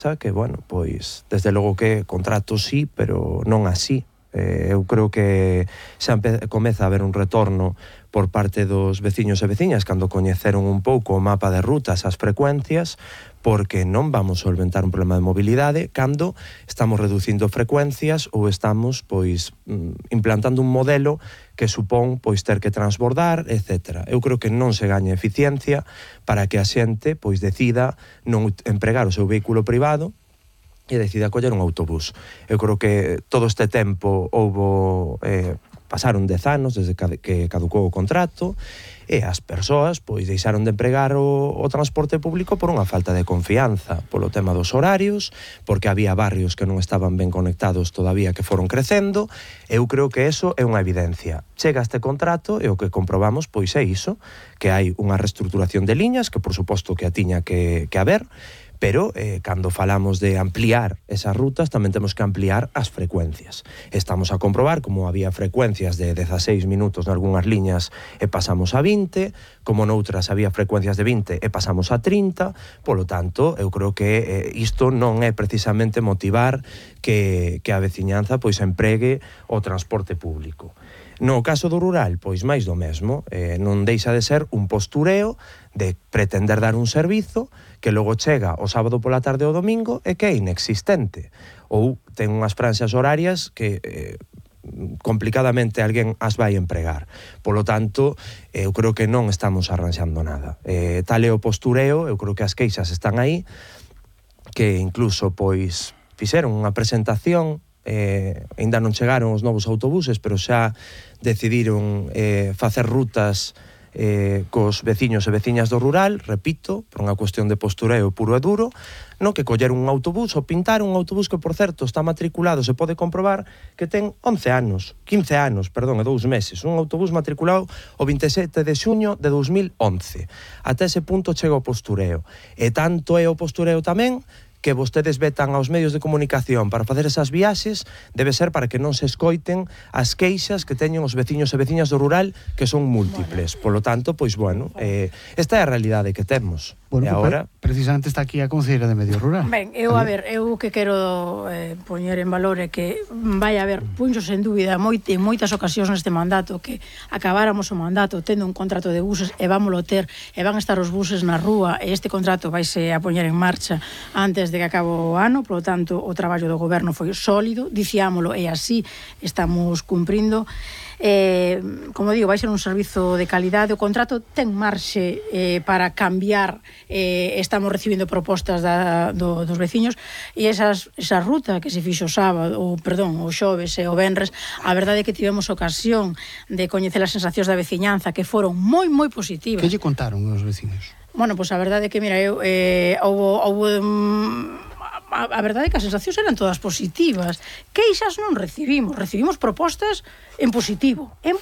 que, bueno, pois, desde logo que contrato sí, pero non así. Eu creo que xa comeza a haber un retorno por parte dos veciños e veciñas cando coñeceron un pouco o mapa de rutas, as frecuencias, porque non vamos solventar un problema de mobilidade cando estamos reducindo frecuencias ou estamos, pois, implantando un modelo que supón, pois, ter que transbordar, etc. Eu creo que non se gaña eficiencia para que a xente, pois, decida non empregar o seu vehículo privado e decida coller un autobús. Eu creo que todo este tempo pasaron 10 anos desde que caducou o contrato e as persoas pois deixaron de empregar o transporte público por unha falta de confianza, polo tema dos horarios, porque había barrios que non estaban ben conectados todavía que foron crecendo. Eu creo que eso é unha evidencia. Chega este contrato e o que comprobamos pois é iso, que hai unha reestruturación de liñas, que por suposto que a tiña que haber, pero cando falamos de ampliar esas rutas tamén temos que ampliar as frecuencias. Estamos a comprobar como había frecuencias de 16 minutos nalgúnas liñas e pasamos a 20, como noutras había frecuencias de 20 e pasamos a 30, polo tanto, eu creo que isto non é precisamente motivar que a veciñanza pois empregue o transporte público. No caso do rural, pois máis do mesmo, non deixa de ser un postureo de pretender dar un servizo que logo chega o sábado pola tarde ou domingo e que é inexistente, ou ten unhas franxas horarias que complicadamente alguén as vai empregar. Polo tanto, eu creo que non estamos arranxando nada. Tal é o postureo, eu creo que as queixas están aí, que incluso pois fixeron unha presentación, ainda non chegaron os novos autobuses, pero xa decidiron facer rutas cos veciños e veciñas do rural, repito, por unha cuestión de postureo puro e duro, no que colleron un autobús ou pintaron un autobús que, por certo, está matriculado, se pode comprobar que ten 15 anos, e 2 meses, un autobús matriculado o 27 de xuño de 2011. Ata ese punto chega o postureo. E tanto é o postureo tamén que vostedes vetan aos medios de comunicación para facer esas viaxes, debe ser para que non se escoiten as queixas que teñen os veciños e veciñas do rural, que son múltiples. Polo tanto, pois, bueno, esta é a realidade que temos. Bueno, agora precisamente está aquí a concelleira de Medio Rural. Ben, eu que quero poñer en valor é que vai haber, punxos en dúbida en moitas ocasións neste mandato, que acabáramos o mandato tendo un contrato de buses e vámolo ter, e van estar os buses na rúa, e este contrato vaise a poñer en marcha antes de que acabe o ano. Por lo tanto, o traballo do goberno foi sólido, dicíamolo, e así estamos cumprindo. Como digo, vai ser un servizo de calidade. O contrato ten marxe para cambiar. Estamos recibindo propostas dos veciños, e esa ruta que se fixo o xoves e o venres, a verdade é que tivemos ocasión de coñecer as sensacións da veciñanza, que foron moi positivas. Que lle contaron os veciños? Bueno, pois a verdade é que, mira, a verdade é que as sensacións eran todas positivas. Queixas non recibimos propostas en positivo. E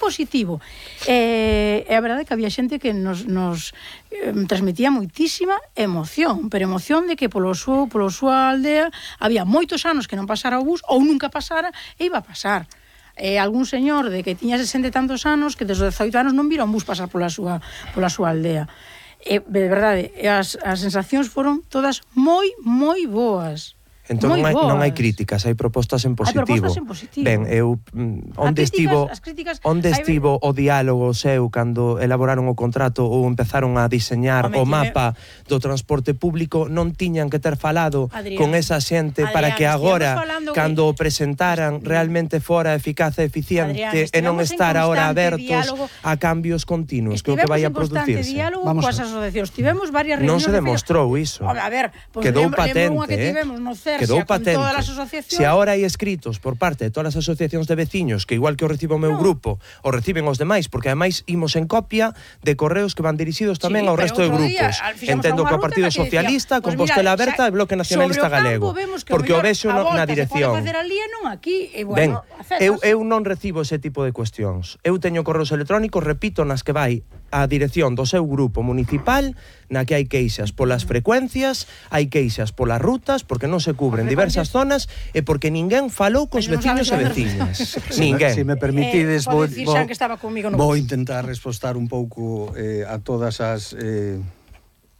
a verdade é que había xente que nos transmitía moitísima emoción, pero emoción de que polo súa aldea había moitos anos que non pasara o bus, ou nunca pasara, e iba a pasar. Algún señor de que tiña 60 e tantos anos que desde os 18 anos non vira un bus pasar pola súa aldea. De verdade, as sensacións foron todas moi boas. Entón non hai críticas, hai propostas en positivo. Ben, eu onde estivo o diálogo seu cando elaboraron o contrato ou empezaron a diseñar o mapa do transporte público, non tiñan que ter falado con esa xente para que agora, cando o presentaran, realmente fora eficaz e eficiente, e non estar agora abertos a cambios continuos, que é o que vai a producirse. Estivemos en constante diálogo coas asociacións, tivemos varias reunións. Non se demostrou iso. Quedou patente, quedou patente. Si ahora hai escritos por parte de todas as asociacións de veciños, que igual que o recibe o meu grupo, o reciben os demais, porque ademais imos en copia de correos que van dirixidos tamén ao resto de grupos. Entendo que o Partido Socialista, Compostela Aberta e Bloque Nacionalista Galego, porque o vexo na dirección. Ben, eu non recibo ese tipo de cuestións. Eu teño correos electrónicos, repito, nas que vai a dirección do seu grupo municipal, na que hai queixas polas frecuencias, hai queixas polas rutas, porque non se cubren diversas zonas, e porque ninguén falou cos veciños e veciñas. Ninguén. Se me permitides, vou intentar respostar un pouco a todas as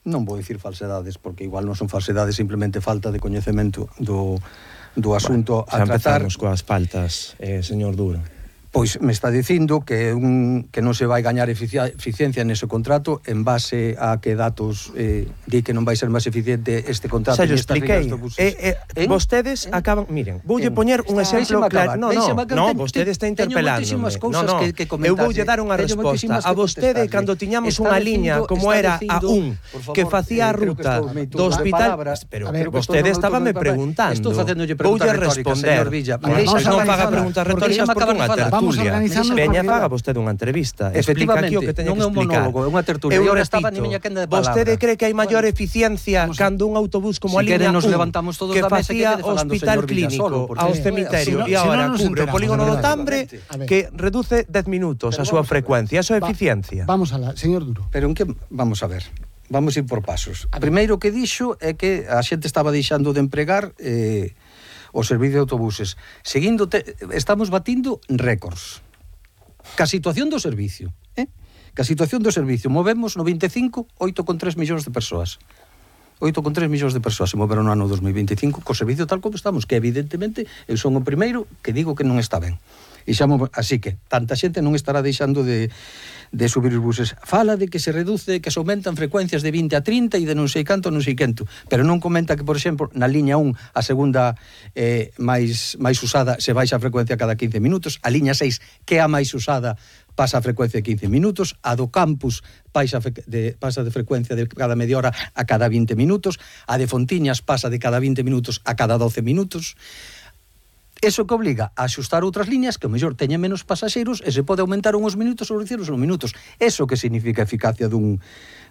non vou dicir falsedades, porque igual non son falsedades, simplemente falta de coñecemento do asunto a tratar. Xa empezamos coas faltas, señor Duro. Pois me está dicindo que non se vai gañar eficiencia nese contrato en base a que datos di que non vai ser máis eficiente este contrato. Xa yo expliquei. Vostedes acaban... Miren, voulle poñer un exemplo claro. No, vostede está interpelándome. Eu voulle dar unha resposta. A vostede, cando tiñamos unha liña como era a un, que facía a ruta do hospital... Pero vostede estaba me preguntando. Voulle responder. Non faga preguntas retóricas porque unha tertulia. Veña, faga vostede unha entrevista. Explica aquí o que teña que explicar. É unha tertulia. Eu repito, vostede cree que hai maior eficiencia cando un autobús como a liña 1 que facía hospital clínico ao cemiterio e agora cubre o polígono do Tambre que reduce 10 minutos a súa frecuencia. Eso é eficiencia. Vamos alá, señor Duro. Pero en que vamos a ver. Vamos ir por pasos. Primeiro que dixo é que a xente estaba deixando de empregar o servicio de autobuses. Seguindo, estamos batindo récords. Ca situación do servicio. Ca situación do servicio. Movemos no 25, 8,3 millóns de persoas. 8,3 millóns de persoas se moveron no ano 2025 co servicio tal como estamos, que evidentemente eu son o primeiro que digo que non está ben. Así que tanta xente non estará deixando de subir os buses. Fala de que se reduce, que se aumentan frecuencias de 20 a 30 e de non sei canto, pero non comenta que, por exemplo, na liña 1 a segunda máis usada se baixa a frecuencia cada 15 minutos, a liña 6, que é a máis usada, pasa a frecuencia de 15 minutos, a do campus pasa de frecuencia de cada media hora a cada 20 minutos, a de Fontiñas pasa de cada 20 minutos a cada 12 minutos. Eso que obliga a axustar outras liñas que o mellor teñen menos pasaxeiros e se pode aumentar uns minutos ou reducir uns minutos. Eso que significa eficacia dun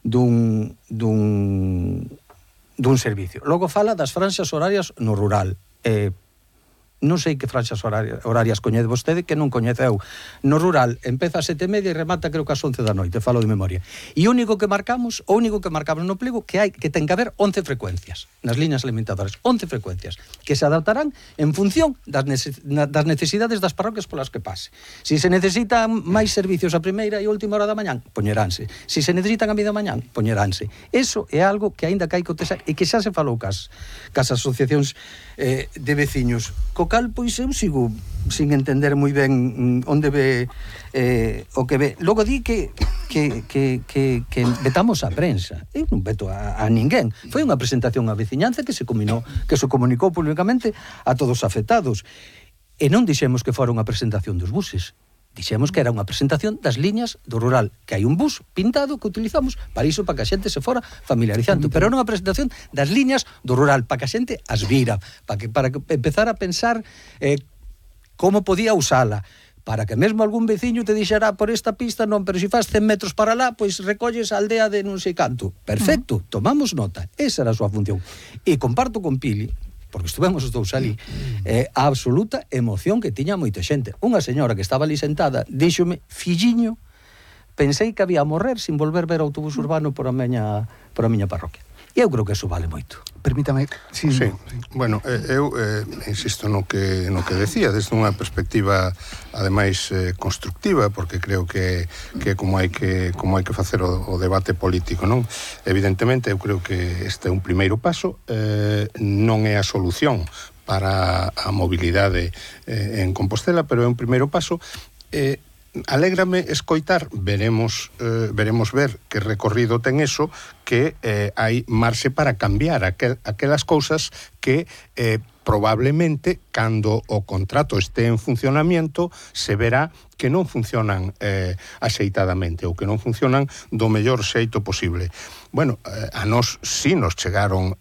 servicio. Logo fala das franxas horarias no rural. Non sei que franxas horarias coñece vostede, que non coñeceu. No rural empeza a 7:30 e remata creo que ás 11 da noite, falo de memoria. E o único que marcamos no pliego que ten que haber 11 frecuencias nas liñas alimentadoras, 11 frecuencias que se adaptarán en función das necesidades das parroquias polas que pase. Si se necesitan máis servicios a primeira e última hora da mañán, poñeránse. Si se necesitan a media mañán, poñeránse. Eso é algo que aínda que hai que contestar e que xa se falou cas asociacións de veciños. Co cal, pois, eu sigo sin entender moi ben onde ve o que ve. Logo di que vetamos a prensa. Eu non veto a ninguén. Foi unha presentación á veciñanza que se comunicou públicamente a todos os afectados. E non dixemos que fora unha presentación dos buses. Dixemos que era unha presentación das liñas do rural, que hai un bus pintado que utilizamos para iso, para que a xente se fora familiarizando, pero era unha presentación das liñas do rural, para que a xente as vira, para que empezar a pensar como podía usala, para que mesmo algún veciño te dixera por esta pista non, pero se faz 100 metros para lá, pois recolles a aldea de non sei canto. Perfecto, tomamos nota, esa era a súa función. E comparto con Pili, porque estuvemos os dous ali, a absoluta emoción que tiña moita xente. Unha señora que estaba ali sentada díxome: filliño, pensei que había a morrer sin volver ver autobús urbano por a miña parroquia. E eu creo que eso vale moito. Permítame. Sí. Bueno, eu insisto no que decía, desde unha perspectiva ademais constructiva, porque creo que como hai que facer o debate político, non? Evidentemente, eu creo que este é un primeiro paso, non é a solución para a mobilidade en Compostela, pero é un primeiro paso. Alégrame escoitar, veremos ver que recorrido ten eso, que hai marxe para cambiar aquelas cousas que probablemente, cando o contrato este en funcionamiento, se verá que non funcionan axeitadamente ou que non funcionan do mellor xeito posible. Bueno, a nós sí nos chegaron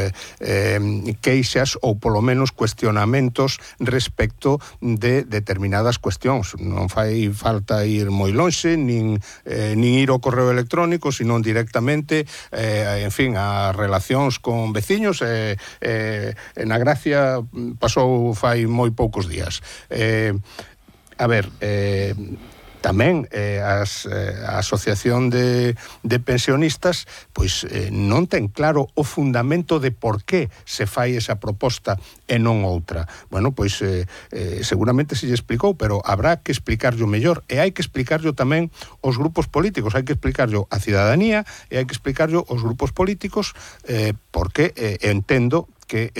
queixas ou polo menos cuestionamentos respecto de determinadas cuestións. Non fai falta ir moi lonxe, nin ir ao correo electrónico, senón directamente, en fin, a relacións con veciños. Na Gracia pasou fai moi poucos días. A ver, tamén a Asociación de Pensionistas pois non ten claro o fundamento de por que se fai esa proposta e non outra. Bueno, pois seguramente se lle explicou, pero habrá que explicarlo mellor, e hai que explicarlo tamén aos grupos políticos, hai que explicarlo á cidadanía e hai que explicarlo aos grupos políticos, porque entendo que